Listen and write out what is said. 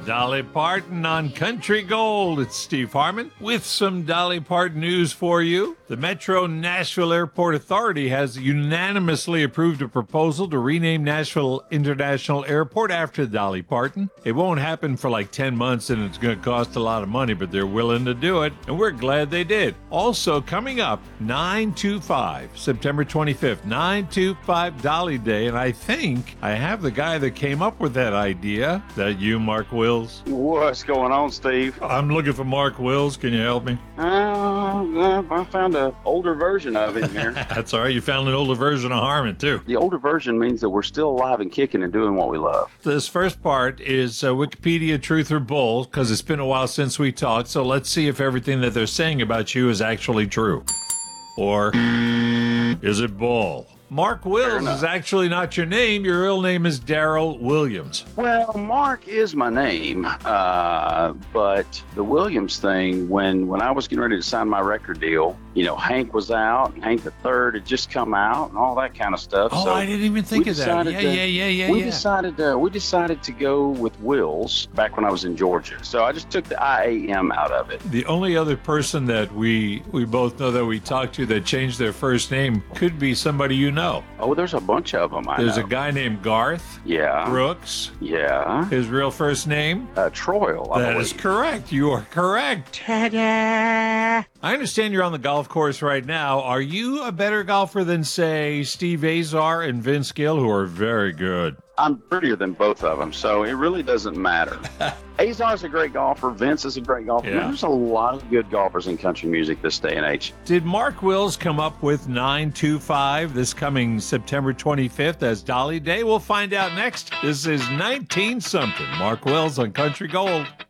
Dolly Parton on Country Gold. It's Steve Harmon with some Dolly Parton news for you. The Metro Nashville Airport Authority has unanimously approved a proposal to rename Nashville International Airport after Dolly Parton. It won't happen for like 10 months and it's going to cost a lot of money, but they're willing to do it, and we're glad they did. Also, coming up, 9/25, September 25th, 9/25 Dolly Day, and I think I have the guy that came up with that idea. That you, Mark Wills? What's going on, Steve? I'm looking for Mark Wills. Can you help me? I found an older version of it here. That's all right. You found an older version of Harmon, too. The older version means that we're still alive and kicking and doing what we love. This first part is Wikipedia Truth or Bull, because it's been a while since we talked, so let's see if everything that they're saying about you is actually true. Or is it bull? Mark Wills is actually not your name. Your real name is Daryl Williams. Well, Mark is my name, but the Williams thing, when I was getting ready to sign my record deal, Hank was out, and Hank the Third had just come out, and all that kind of stuff. Oh, so I didn't even think of that. We decided to go with Wills back when I was in Georgia. So I just took the IAM out of it. The only other person that we both know that we talked to that changed their first name could be somebody you know. Oh, there's a bunch of them. There's a guy named Garth. Yeah. Brooks. Yeah. His real first name? Troil. That is correct. You are correct. Ta-da! I understand you're on the golf course right now. Are you a better golfer than, say, Steve Azar and Vince Gill, who are very good? I'm prettier than both of them, so it really doesn't matter. Azar's a great golfer. Vince is a great golfer. Yeah. There's a lot of good golfers in country music this day and age. Did Mark Wills come up with 9/25 this coming September 25th as Dolly Day? We'll find out next. This is 19-something. Mark Wills on Country Gold.